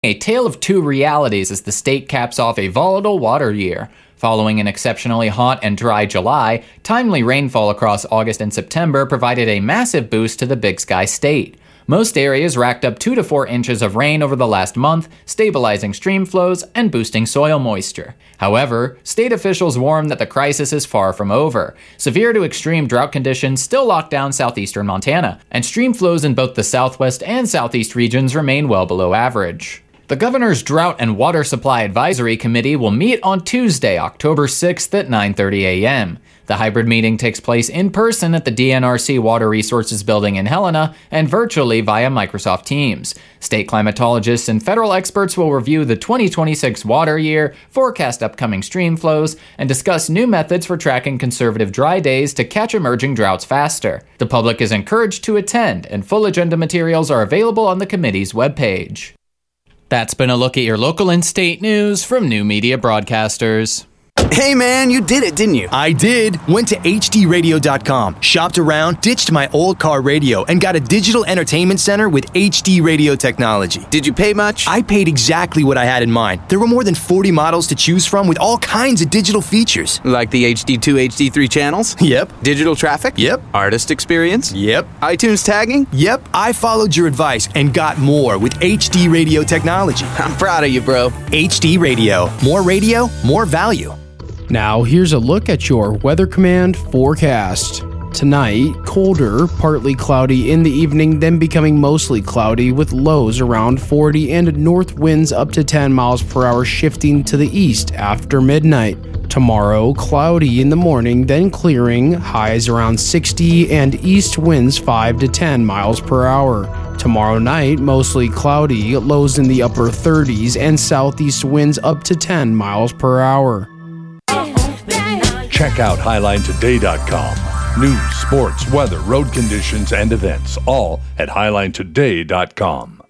A tale of two realities as the state caps off a volatile water year. Following an exceptionally hot and dry July, timely rainfall across August and September provided a massive boost to the Big Sky State. Most areas racked up 2 to 4 inches of rain over the last month, stabilizing stream flows and boosting soil moisture. However, state officials warn that the crisis is far from over. Severe to extreme drought conditions still lock down southeastern Montana, and stream flows in both the southwest and southeast regions remain well below average. The Governor's Drought and Water Supply Advisory Committee will meet on Tuesday, October 6th at 9:30 a.m. The hybrid meeting takes place in person at the DNRC Water Resources Building in Helena and virtually via Microsoft Teams. State climatologists and federal experts will review the 2026 water year, forecast upcoming stream flows, and discuss new methods for tracking conservative dry days to catch emerging droughts faster. The public is encouraged to attend, and full agenda materials are available on the committee's webpage. That's been a look at your local and state news from New Media Broadcasters. Hey man, you did it, didn't you? I did. Went to HDRadio.com, shopped around, ditched my old car radio, and got a digital entertainment center with HD radio technology. Did you pay much? I paid exactly what I had in mind. There were more than 40 models to choose from with all kinds of digital features. Like the HD2, HD3 channels? Yep. Digital traffic? Yep. Artist experience? Yep. iTunes tagging? Yep. I followed your advice and got more with HD radio technology. I'm proud of you, bro. HD Radio. More radio, more value. Now, here's a look at your Weather Command forecast. Tonight, colder, partly cloudy in the evening, then becoming mostly cloudy with lows around 40 and north winds up to 10 miles per hour shifting to the east after midnight. Tomorrow, cloudy in the morning, then clearing, highs around 60 and east winds 5 to 10 miles per hour. Tomorrow night, mostly cloudy, lows in the upper 30s and southeast winds up to 10 miles per hour. Check out HighlineToday.com. News, sports, weather, road conditions, and events, all at HighlineToday.com.